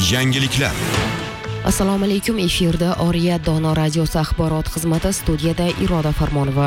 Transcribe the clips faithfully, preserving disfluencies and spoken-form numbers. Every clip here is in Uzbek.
Yangiliklar. Assalomu alaykum, efirda Oriya Dono radiosi axborot xizmati, studiyada Iroda Farmonova.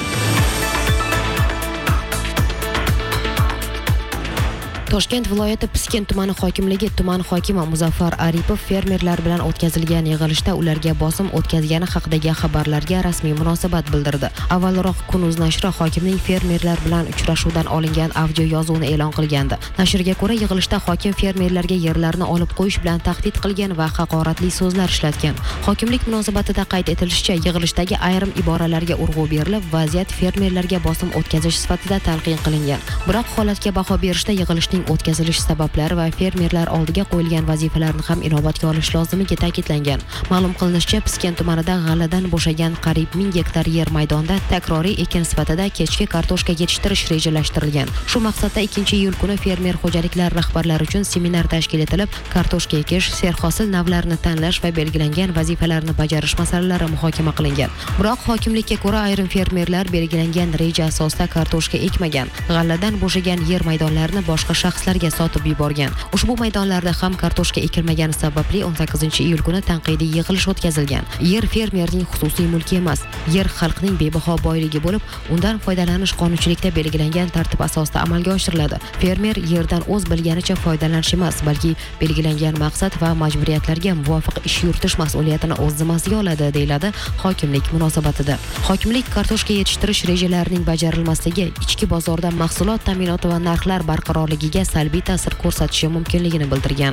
Toshkent viloyati Piskent tumani hokimligi tuman hokimi Muzaffar Aripov fermerlar bilan o'tkazilgan yig'ilishda ularga bosim o'tkazgani haqidagi xabarlarga rasmiy munosabat bildirdi. Avvalroq Kunuz nashri hokimning fermerlar bilan uchrashuvdan olingan audio yozuvini e'lon qilgandi. Nashrga ko'ra, yig'ilishda hokim fermerlarga yerlarni olib qo'yish bilan tahdid qilgan va haqoratli so'zlar ishlatgan. Hokimlik munosabatida qayd etilishicha, yig'ilishdagi ayrim iboralarga urg'u berilib, vaziyat fermerlarga bosim o'tkazish sifatida talqin qilingan. Biroq holatga baho berishda yig'ilishning o'tkazilish sabablari va fermerlar oldiga qo'yilgan vazifalarni ham inobatga olish lozimligi ta'kidlangan. Ma'lum qilinishicha, Piskent tumanida g'alladan bo'shagan qariyb ming gektar yer maydonida takroriy ekin sifatida kechki kartoshka yetishtirish rejalashtirilgan. Shu maqsadda ikkinchi iyul kuni fermer xo'jaliklar rahbarlari uchun seminar tashkil etilib, kartoshka ekish, serhosil navlarini tanlash va belgilangan vazifalarni bajarish masalalari muhokama qilingan. Biroq hokimlikka ko'ra, ayrim fermerlar belgilangan reja asosida kartoshka ekmagan, g'alladan bo'shagan yer maydonlarini boshqa shaxslarga sotib yuborgan. Ushbu maydonlarda ham kartoshka ekilmagani sababli o'n sakkizinchi iyul kuni tanqidiy yig'ilish o'tkazilgan. Yer fermerning xususiy mulki emas, yer xalqning bebaho boyligi bo'lib, undan foydalanish qonunchilikda belgilangan tartib asosida amalga oshiriladi. Fermer yerdan o'z bilganicha foydalanish emas, balki belgilangan maqsad va majburiyatlarga muvofiq ish yuritish mas'uliyatini o'z zimmasiga oladi, deyiladi hokimlik munosabatida. Hokimlik kartoshka yetishtirish rejalarining bajarilmasligi ichki bozorda mahsulot ta'minoti va narxlar barqarorligiga salbiy ta'sir ko'rsatishi mumkinligini bildirgan.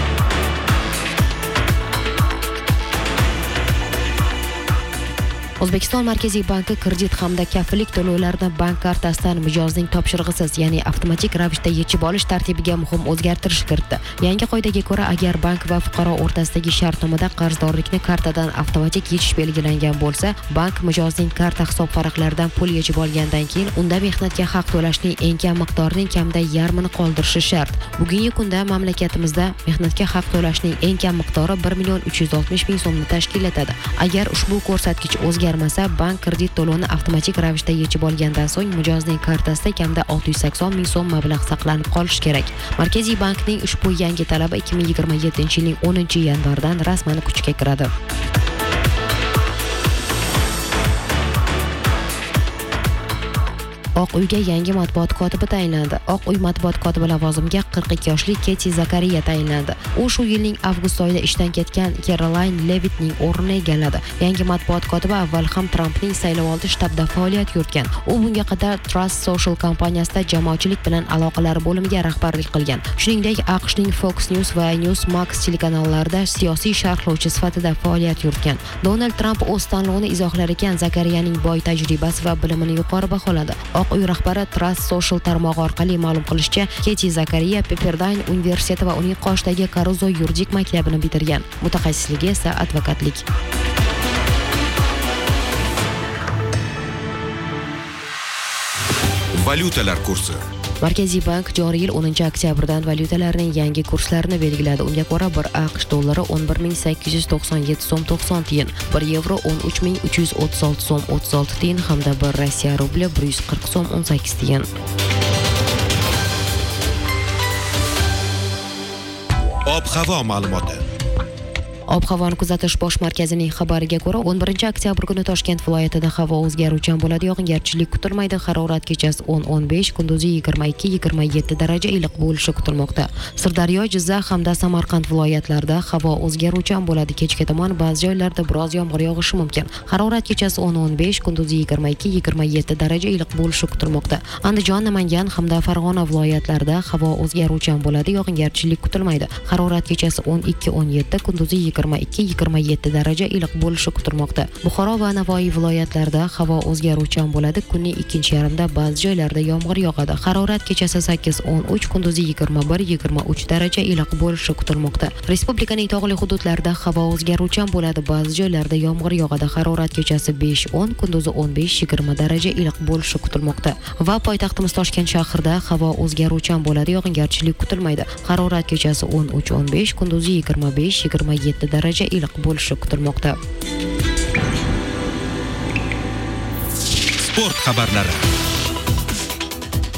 O'zbekiston Markaziy banki kredit hamda kafillik to'lovlarini bank kartasidan mijozning topshirig'isiz, ya'ni avtomatik ravishda yechib olish tartibiga muhim o'zgartirish kiritdi. Yangi qoidaga ko'ra, agar bank va fuqaro o'rtasidagi shartnomada qarzdorlikni kartadan avtomatik yechish belgilangan bo'lsa, bank mijozning karta hisob farqlaridan pul yechib olgandan keyin unda mehnatga haq to'lashning eng kam miqdorining kamida yarmini qoldirishi shart. Bugungi kunda mamlakatimizda mehnatga haq to'lashning eng kam miqdori bir million uch yuz oltmish ming so'mni tashkil etadi. Agar ushbu ko'rsatkich o'zgarmasa, bank kredit to'lovini avtomatik ravishda yechib olgandan so'ng mijozning kartasida kamida olti yuz sakson ming so'm mablag' saqlanib qolishi kerak. Markaziy bankning ushbu yangi talabi ikki ming yigirma yettinchi yilning o'ninchi yanvardan rasman kuchga kiradi. Oq uyga yangi matbuot kotibi tayinlandi. Oq uy matbuot kotibi lavozimiga qirq ikki yoshli Keti Zakariya tayinlandi. U shu yilning avgust oyida ishdan ketgan Caroline Levittning o'rnini egalladi. Yangi matbuot kotibi avval ham Trumpning saylovoldi shtabida faoliyat yuritgan. U bunga qadar Trust Social kompaniyasida jamoatchilik bilan aloqalar bo'limiga rahbarlik qilgan. Shuningdek, AQShning Fox News va Newsmax telekanallarida siyosiy sharhlovchi sifatida faoliyat yuritgan. Donald Trump o'z tanlovini izohlar ekan Zakariyaning boy tajribasi va bilimini yuqori baholadi. Oq uy rahbari Trust Social tarmog'i orqali ma'lum qilishicha, Keti Zakariya Pepperdine universiteti va uning qoshidagi Caruso yuridik maktabini bitirgan. Mutaxassisligi esa advokatlik. Valyutalar kursi. Markaziy bank joriy yil o'ninchi oktyabrdan valyutalarning yangi kurslarini belgiladi. Unga ko'ra, bir AQSh dollari o'n bir ming sakkiz yuz to'qson yetti so'm to'qson tiyin, bir yevro o'n uch ming uch yuz o'ttiz olti so'm o'ttiz olti tiyin hamda bir Rossiya rubli bir yuz qirq so'm o'n sakkiz tiyin. Ob-havo ma'lumoti. Ob-havoni kuzatish bosh markazining xabariga ko'ra, o'n birinchi oktyabr kuni Toshkent viloyatida havo o'zgaruvchan bo'ladi, yog'ingarchilik kutilmaydi. Harorat kechasi o'n o'n besh, kunduzi yigirma ikki yigirma yetti daraja iliq bo'lishi kutilmoqda. Sirdaryo, Jizzax hamda Samarqand viloyatlarida havo o'zgaruvchan bo'ladi. Kechga tomon ba'zi joylarda biroz yomg'ir yog'ishi mumkin. Harorat kechasi o'n o'n besh, kunduzi yigirma ikki yigirma yetti daraja iliq bo'lishi kutilmoqda. Andijon, Namangan hamda Farg'ona viloyatlarida havo o'zgaruvchan bo'ladi, yog'ingarchilik kutilmaydi. Harorat kechasi o'n ikki o'n yetti, kunduzi yigirma ikki yigirma yetti daraja iliq bo'lishi kutilmoqda. Buxoro va Navoiy viloyatlarida havo o'zgaruvchan bo'ladi. Kunning ikkinchi yarmida ba'zi joylarda yomg'ir yog'adi. Harorat kechasi sakkiz o'n uch, kunduzi yigirma bir yigirma uch daraja iliq bo'lishi kutilmoqda. Respublikaning tog'li hududlarida havo o'zgaruvchan bo'ladi. Ba'zi joylarda yomg'ir yog'adi. Harorat kechasi besh o'n, kunduzi o'n besh yigirma daraja iliq bo'lishi kutilmoqda. Va poytaxtimiz Toshkent shahrida havo o'zgaruvchan bo'ladi, yog'ingarchilik kutilmaydi. Harorat kechasi o'n uch o'n besh, kunduzi yigirma besh yigirma yetti daraja iliq bo'lishi kutilmoqda. Sport xabarlari.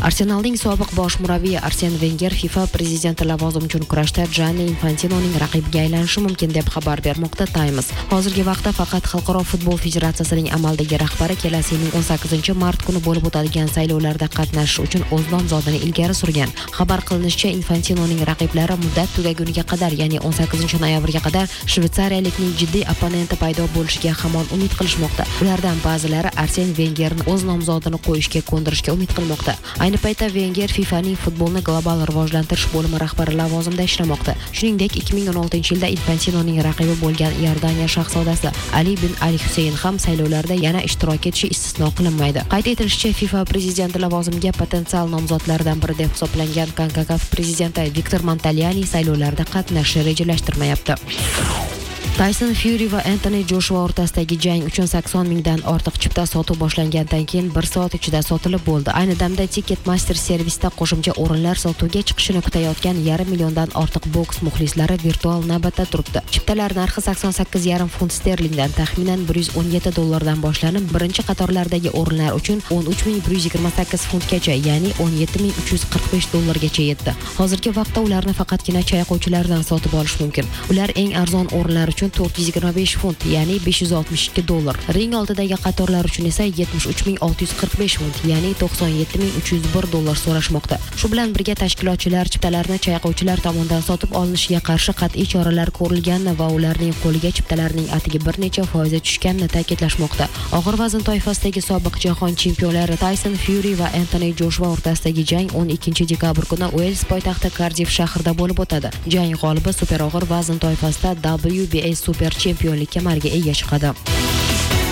Arsenalning sobiq bosh murabbiyi Arsen Wenger FIFA prezidenti lavozimi uchun kurashda Gianni Infantinoning raqibiga aylanishi mumkin deb xabar bermoqda Times. Hozirgi vaqtda faqat Xalqaro futbol federatsiyasining amaldagi rahbari kelasi yilning o'n sakkizinchi mart kuni bo'lib o'tadigan saylovlarda qatnashish uchun o'z nomzodini ilgari surgan. Xabar qilinishicha, Infantinoning raqiblari muddat tugaguniga qadar, ya'ni o'n sakkizinchi noyabrga qadar shveysariyalikning jiddiy opponenti paydo bo'lishiga hamon umid qilishmoqda. Ulardan ba'zilari Arsen Wengerni o'z nomzodini qo'yishga ko'ndirishga umid qilmoqda. Ayni paytda Wenger FIFAning futbolni global rivojlantirish bo'limi rahbari lavozimida ishlamoqda. Shuningdek, ikki ming o'n oltinchi yilda Infantinoning raqibi bo'lgan Iordaniya shahzodasi Ali bin Ali Husayn ham saylovlarda yana ishtirok etishi istisno qilinmaydi. Qayd etilishicha, FIFA prezidenti lavozimiga potensial nomzodlardan biri deb hisoblangan CONCACAF prezidenti Viktor Montaliani saylovlarda qatnashishni rejalashtirmayapti. Tyson Fury va Anthony Joshua o'rtasidagi jang uchun sakson mingdan ortiq chipta sotuv boshlangandan keyin bir soat ichida sotilib bo'ldi. Ayni damda Ticketmaster servisida qo'shimcha o'rinlar sotuvga chiqishini kutayotgan yarim milliondan ortiq boks muxlislari virtual navbatda turibdi. Chiptalar narxi sakson sakkiz yarim funt sterlingdan taxminan bir yuz o'n yetti dollardan boshlanib, birinchi qatorlardagi o'rinlar uchun o'n uch ming bir yuz yigirma sakkiz funtgacha, ya'ni o'n yetti ming uch yuz qirq besh dollargacha yetdi. Hozirgi vaqtda ularni faqatgina chayqovchilardan sotib olish mumkin. Ular eng arzon o'rinlar uchun to'rt yuz yigirma besh funt, ya'ni besh yuz oltmish ikki dollar. Ring oldidagi qatorlar uchun esa yetmish uch ming olti yuz qirq besh funt, ya'ni to'qson yetti ming uch yuz bir dollar so'rashmoqda. Shu bilan birga tashkilotchilar chiptalarni chayqovchilar tomonidan sotib olinishiga qarshi qat'iy choralar ko'rilganini va ularning qo'liga chiptalarning atigi bir necha foizi tushganini ta'kidlashmoqda. Og'ir vazn toifasidagi sobiq jahon chempionlari Tyson Fury va Anthony Joshua o'rtasidagi jang o'n ikkinchi dekabr kuni Uels poytaxti Cardiff shahrida bo'lib o'tadi. Jang g'olibi super og'ir vazn toifasida W B A super chempionlik kamariga ega chiqadi.